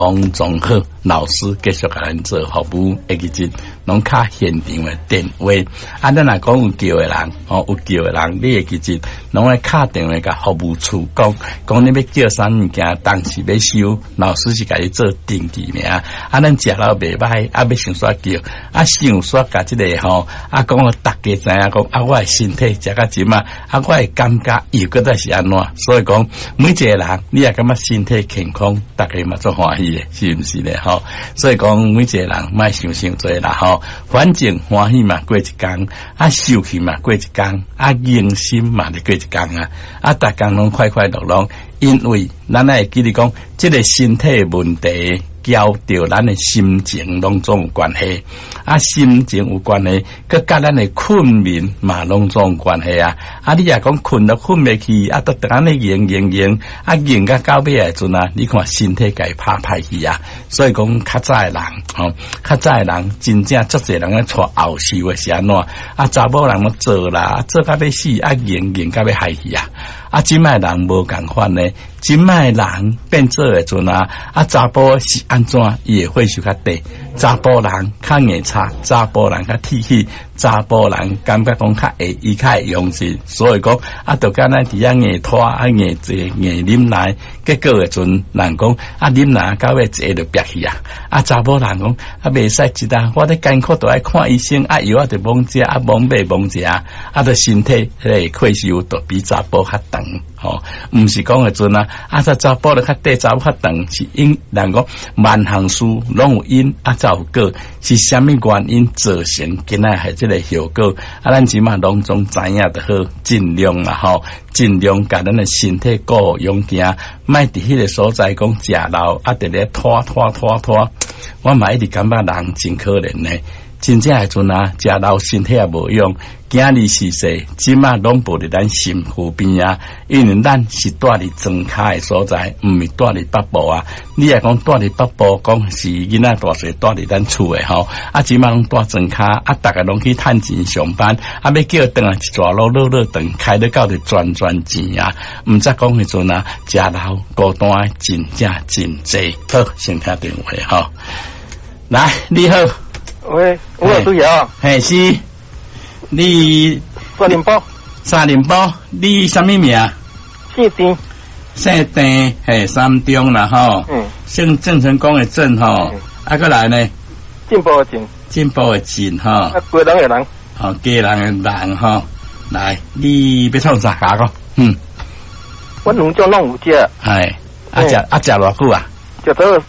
帮综合老师继续给咱做服务，以及拢卡现场的电话。咱若讲有叫的人，有叫的人，你其实拢爱卡电话甲服务处讲你要叫啥物件，当时要收，老师是甲你做登记尔。咱食了袂歹，要想煞叫，想煞甲这个讲大家知影讲我的身体食甲即嘛，我的感觉又搁再是安怎？所以讲每一个人，你也感觉身体健康，大家嘛做欢喜的，是毋是咧？所以讲每一个人莫想多啦，反正欢喜嘛过一天，受气嘛过一天，迎心嘛就过一天大家拢快快乐乐，因为咱会记得讲，这个身体问题，交着咱的心情拢总有关系，心情有关系，佮甲咱的困眠嘛拢总有关系你也讲困都困袂去，都等安尼迎，迎甲到尾的阵你看身体该拍歹去所以讲较早的人，较早的人真正足侪人咧带后受的是安怎查某人要做啦，做甲要死，迎甲要害去今摆人无共款呢，今摆人变做的阵查甫是安怎也会受较低，查甫人较硬差，查甫人较铁气，查甫人感觉讲较会较会用心，所以讲就敢若伫硬拖硬坐硬啉奶，结果的阵人讲啉奶到尾坐就憋去查甫人讲袂使一我咧艰苦都爱看医生药就罔食罔买罔食就身体会吸收都比查甫较长毋是讲的阵查甫就较低，查甫较长是因人讲万项事拢有因才有果，是啥物原因造成今仔日这个效果咱即马拢总知影就好，尽量尽量甲咱的身体顾用行，莫伫迄个所在讲食老直咧拖，我嘛一直感觉人真可怜呢。真正的阵食老身体也无用，今日是世，即马拢无伫咱心湖边因为咱是住伫庄脚的所在，毋是住伫北部你也讲住伫北部，讲是囡仔大细住伫咱厝的即马拢住庄脚大家拢去趁钱上班要叫转一逝路乐长，开得到就赚钱毋则讲迄阵食老孤单真正真济。好，先听电话来，你好。 喂，我有需要。 是，你三林堡，你什么名？姓郑，三中啦姓郑成功的郑过来呢？ 进步的进过人的人。 过人的人来，你要创啥价个？ 我两种拢有食。 食偌久食到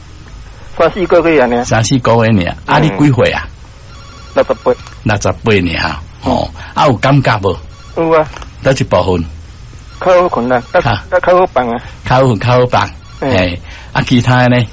3-4个月呢。 3-4个月呢？你几岁？68年有感觉无？ 有倒一部分？ 较好困较好放较好放。其他呢？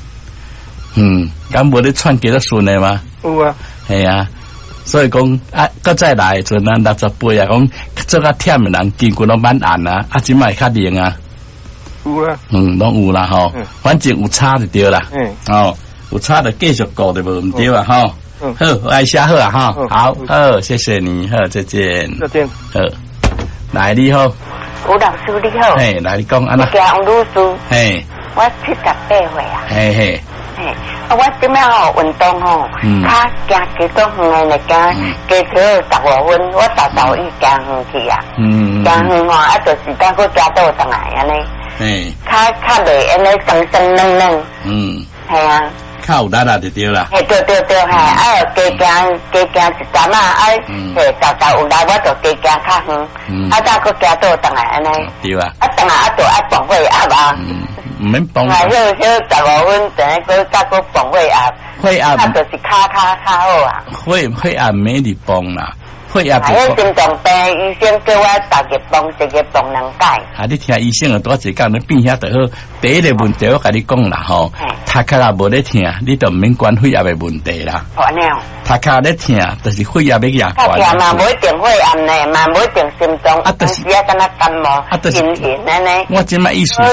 敢无咧喘几多顺的吗？ 有所以讲搁再来的阵68讲做较忝的人，筋骨拢蛮硬即摆较灵有拢有啦反正有差就对啦。有差就继续顾就无对好，爱写好好，谢谢你，再见。来，你好。 吴老师你好。 来你讲安那。 王女士。我78岁我即摆运动较行几多远来加少15分，我早已行远去行远就是当佫加倒上来安尼。较袂安尼生嫩。 较有力就对啦。 对，加行一站早有来，我就加行较远，再佫加倒上来安尼。 对上来就爱放血压唔免放。 小15分，等下佫佫放血压。血压就是较好血压免你放啦。血压不心脏病医生叫我1个月放2摆。 你听医生多一讲，你变遐就好。第一个问题我甲你讲啦头壳也无咧疼，你就唔免管血压的问题啦。头壳咧疼，就是血压要压管。 头壳嘛无一定血压呢，嘛无一定心脏。就是敢若感冒、阴安尼。 我即摆意思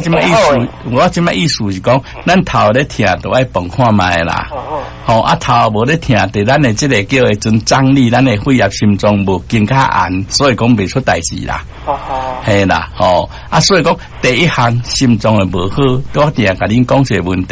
是讲，咱头咧疼都爱放看卖啦。头无咧疼，对咱的这个叫一阵张力，咱的血压。心脏无更较硬，所以讲袂出代志啦。 系啦，所以讲第一项心脏的无好，我定甲恁讲一个问题。